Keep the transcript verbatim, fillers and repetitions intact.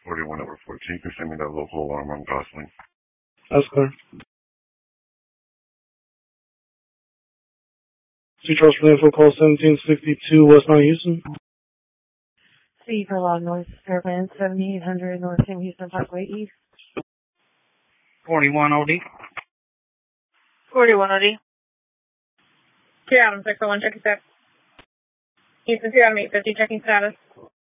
forty-one over fourteen. Can send me that local alarm on Gosling. That's clear. Sea Charles for info call seventeen sixty-two West Mount Houston. C for Log North Fairbanks, seventy-eight hundred North Sam Houston Parkway East. forty-one O D. forty-one O D. Two Adam six oh one, checking status. Houston two Adam eight fifty, checking status.